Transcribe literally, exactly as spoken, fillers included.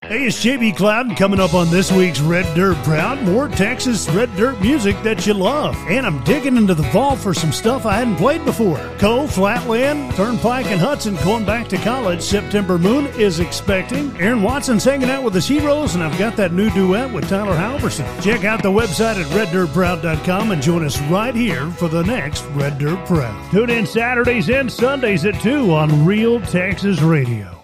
Hey, it's J B Cloud coming up on this week's Red Dirt Proud. More Texas Red Dirt music that you love. And I'm digging into the vault for some stuff I hadn't played before. Cole, Flatland, Turnpike, and Hudson going back to college. September Moon is expecting. Aaron Watson's hanging out with his heroes, and I've got that new duet with Tyler Halverson. Check out the website at red dirt proud dot com and join us right here for the next Red Dirt Proud. Tune in Saturdays and Sundays at two on Real Texas Radio.